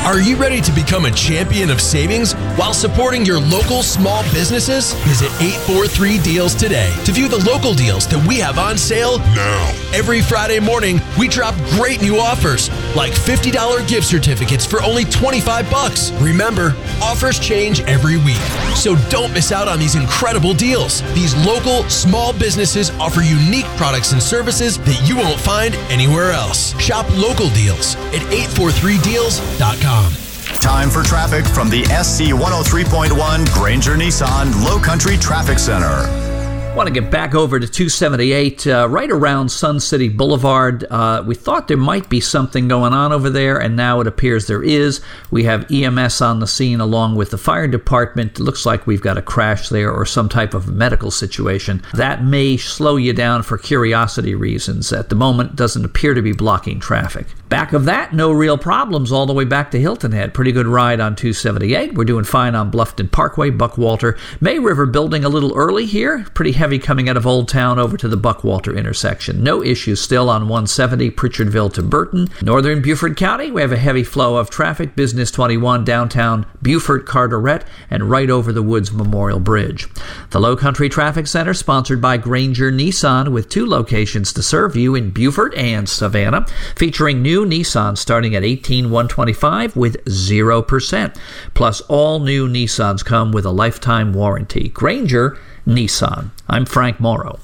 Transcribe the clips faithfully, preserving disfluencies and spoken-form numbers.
Are you ready to become a champion of savings while supporting your local small businesses? Visit eight forty-three deals today to view the local deals that we have on sale now. Every Friday morning, we drop great new offers like fifty dollars gift certificates for only twenty-five bucks. Remember, offers change every week, so don't miss out on these incredible deals. These local small businesses offer unique products and services that you won't find anywhere else. Shop local deals at eight forty-three deals dot com. Time for traffic from the S C one oh three point one Granger Nissan Low Country Traffic Center. I want to get back over to two seventy-eight, uh, right around Sun City Boulevard. Uh, we thought there might be something going on over there, and now it appears there is. We have E M S on the scene along with the fire department. It looks like we've got a crash there or some type of medical situation. That may slow you down for curiosity reasons. At the moment, it doesn't appear to be blocking traffic. Back of that, no real problems all the way back to Hilton Head. Pretty good ride on two seventy-eight. We're doing fine on Bluffton Parkway, Buckwalter. May River building a little early here. Pretty heavy coming out of Old Town over to the Buckwalter intersection. No issues still on one seventy, Pritchardville to Burton. Northern Beaufort County, we have a heavy flow of traffic. Business twenty-one, downtown Beaufort, Carteret, and right over the Woods Memorial Bridge. The Low Country Traffic Center, sponsored by Granger Nissan, with two locations to serve you in Beaufort and Savannah, featuring new Nissan starting at eighteen thousand one hundred twenty-five dollars with zero percent. Plus, all new Nissans come with a lifetime warranty. Granger Nissan. I'm Frank Morrow.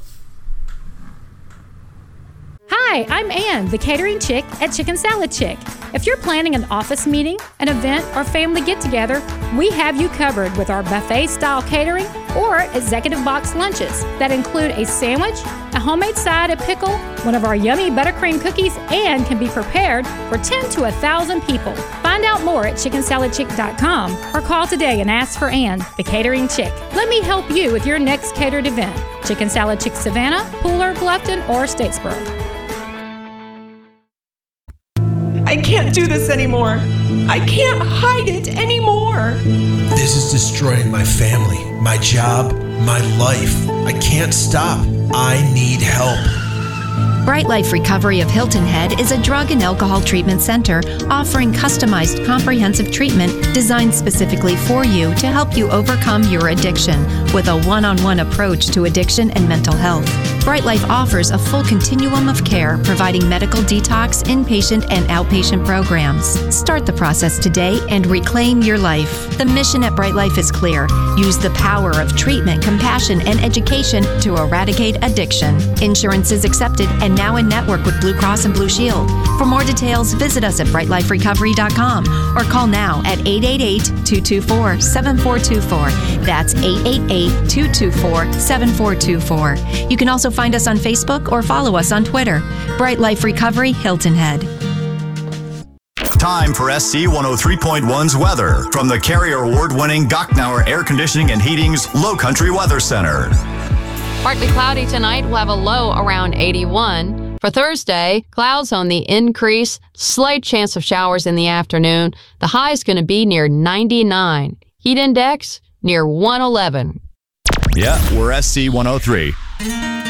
Hi, I'm Ann, the catering chick at Chicken Salad Chick. If you're planning an office meeting, an event, or family get-together, we have you covered with our buffet-style catering or executive box lunches that include a sandwich, a homemade side, a pickle, one of our yummy buttercream cookies, and can be prepared for ten to one thousand people. Find out more at chicken salad chick dot com or call today and ask for Ann, the catering chick. Let me help you with your next catered event. Chicken Salad Chick Savannah, Pooler, Bluffton, or Statesboro. I can't do this anymore. I can't hide it anymore. This is destroying my family, my job, my life. I can't stop. I need help. Bright Life Recovery of Hilton Head is a drug and alcohol treatment center offering customized comprehensive treatment designed specifically for you to help you overcome your addiction with a one-on-one approach to addiction and mental health. Bright Life offers a full continuum of care, providing medical detox, inpatient, and outpatient programs. Start the process today and reclaim your life. The mission at Bright Life is clear. Use the power of treatment, compassion, and education to eradicate addiction. Insurance is accepted and now in network with Blue Cross and Blue Shield. For more details, visit us at bright life recovery dot com or call now at eight eight eight, two two four, seven four two four. That's eight eight eight, two two four, seven four two four. You can also find us on Facebook or follow us on Twitter. Bright Life Recovery, Hilton Head. Time for S C one oh three point one's weather from the Carrier Award-winning Gocknauer Air Conditioning and Heating's Low Country Weather Center. Partly cloudy tonight. We'll have a low around eighty-one. For Thursday, clouds on the increase, slight chance of showers in the afternoon. The high is going to be near ninety-nine. Heat index near one eleven. Yeah, we're S C one oh three.